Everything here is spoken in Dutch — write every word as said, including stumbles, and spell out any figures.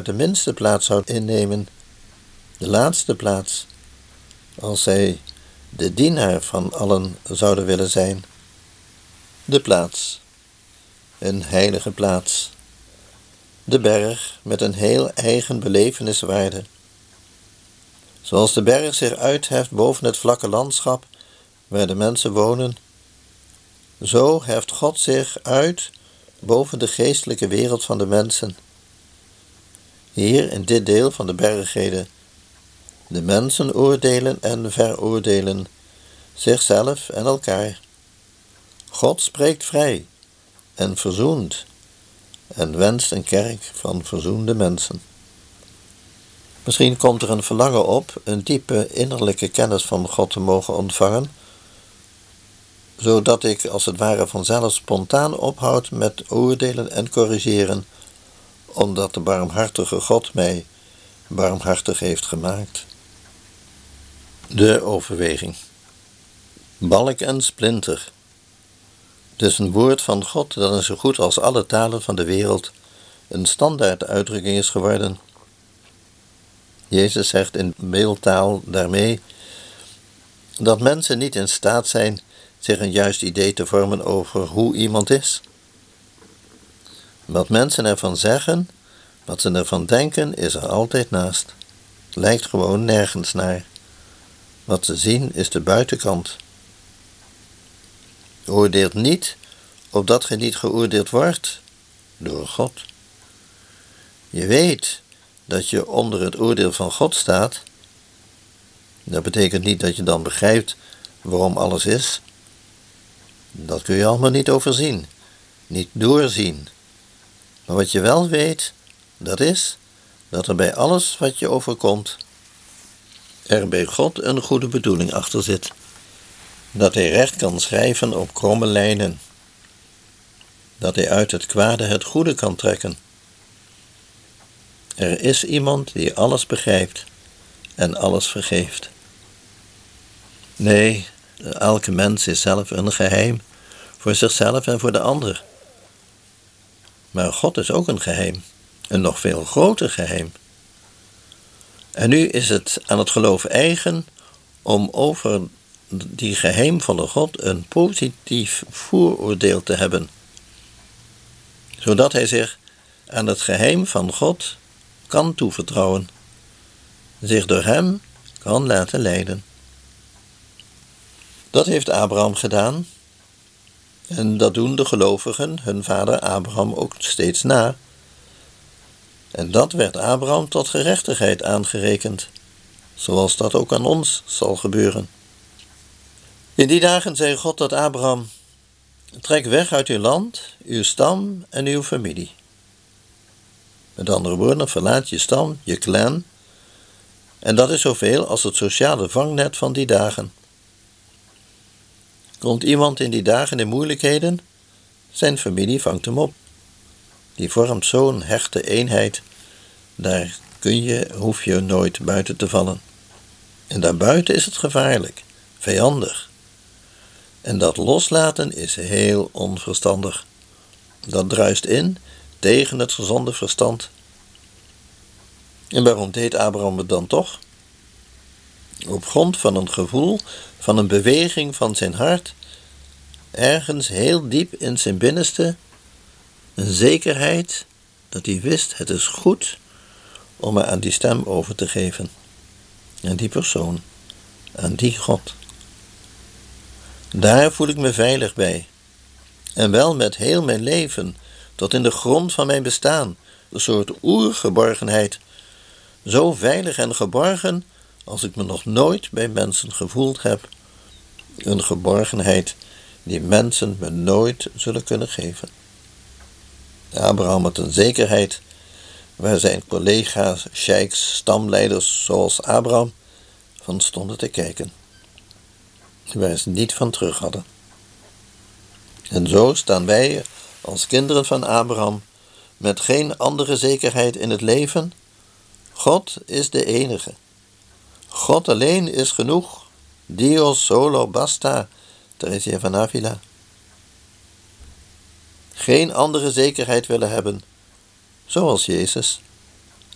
de minste plaats zou innemen, de laatste plaats, als zij de dienaar van allen zouden willen zijn. De plaats, een heilige plaats, de berg met een heel eigen beleveniswaarde. Zoals de berg zich uitheft boven het vlakke landschap waar de mensen wonen, zo heft God zich uit boven de geestelijke wereld van de mensen. Hier in dit deel van de bergreden, de mensen oordelen en veroordelen, zichzelf en elkaar. God spreekt vrij en verzoent en wenst een kerk van verzoende mensen. Misschien komt er een verlangen op een diepe innerlijke kennis van God te mogen ontvangen, zodat ik als het ware vanzelf spontaan ophoud met oordelen en corrigeren, omdat de barmhartige God mij barmhartig heeft gemaakt. De overweging. Balk en splinter. Het is een woord van God dat in zo goed als alle talen van de wereld een standaard uitdrukking is geworden. Jezus zegt in beeldtaal daarmee dat mensen niet in staat zijn zich een juist idee te vormen over hoe iemand is. Wat mensen ervan zeggen, wat ze ervan denken, is er altijd naast. Lijkt gewoon nergens naar. Wat ze zien is de buitenkant. Oordeelt niet, opdat ge niet geoordeeld wordt door God. Je weet dat je onder het oordeel van God staat. Dat betekent niet dat je dan begrijpt waarom alles is. Dat kun je allemaal niet overzien, niet doorzien. Maar wat je wel weet, dat is dat er bij alles wat je overkomt, er bij God een goede bedoeling achter zit. Dat hij recht kan schrijven op kromme lijnen. Dat hij uit het kwade het goede kan trekken. Er is iemand die alles begrijpt en alles vergeeft. Nee, elke mens is zelf een geheim, voor zichzelf en voor de ander. Maar God is ook een geheim, een nog veel groter geheim. En nu is het aan het geloof eigen om over die geheimvolle God een positief vooroordeel te hebben, zodat hij zich aan het geheim van God kan toevertrouwen, zich door hem kan laten leiden. Dat heeft Abraham gedaan en dat doen de gelovigen hun vader Abraham ook steeds na. En dat werd Abraham tot gerechtigheid aangerekend, zoals dat ook aan ons zal gebeuren. In die dagen zei God tot Abraham: trek weg uit uw land, uw stam en uw familie. Met andere woorden, verlaat je stam, je clan, en dat is zoveel als het sociale vangnet van die dagen. Komt iemand in die dagen in moeilijkheden, zijn familie vangt hem op. Die vormt zo'n hechte eenheid, daar kun je, hoef je nooit buiten te vallen. En daarbuiten is het gevaarlijk, vijandig. En dat loslaten is heel onverstandig. Dat druist in tegen het gezonde verstand. En waarom deed Abraham het dan toch? Op grond van een gevoel, van een beweging van zijn hart, ergens heel diep in zijn binnenste, een zekerheid dat hij wist: het is goed om me aan die stem over te geven, aan die persoon, aan die God. Daar voel ik me veilig bij, en wel met heel mijn leven, tot in de grond van mijn bestaan, een soort oergeborgenheid, zo veilig en geborgen als ik me nog nooit bij mensen gevoeld heb, een geborgenheid die mensen me nooit zullen kunnen geven. Abraham had een zekerheid waar zijn collega's, sheiks, stamleiders zoals Abraham van stonden te kijken, waar ze niet van terug hadden. En zo staan wij als kinderen van Abraham met geen andere zekerheid in het leven. God is de enige. God alleen is genoeg. Dios solo basta, Theresia van Avila. Geen andere zekerheid willen hebben, zoals Jezus.